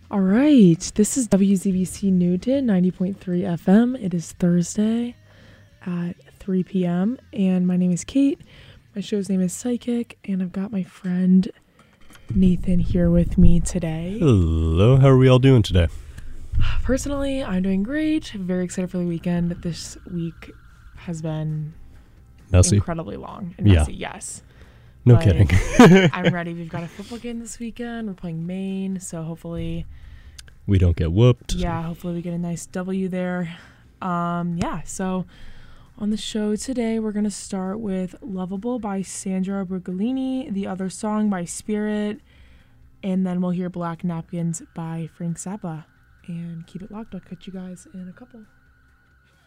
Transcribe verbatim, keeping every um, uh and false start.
All right, this is W Z B C Newton ninety point three F M. It is Thursday at three p.m. and my name is Kate. My show's name is Psychic, and I've got my friend Nathan here with me today. Hello, how are we all doing today? Personally, I'm doing great. Very excited for the weekend. This week has been Messy. incredibly long and Yeah. messy, yes. No But kidding. I'm ready. We've got a football game this weekend. We're playing Maine, so hopefully, We don't get whooped. yeah, hopefully we get a nice W there. Um, yeah, so on the show today, we're going to start with Lovable by Sandra Brugolini, The Other Song by Spirit, and then we'll hear Black Napkins by Frank Zappa. And keep it locked. I'll catch you guys in a couple.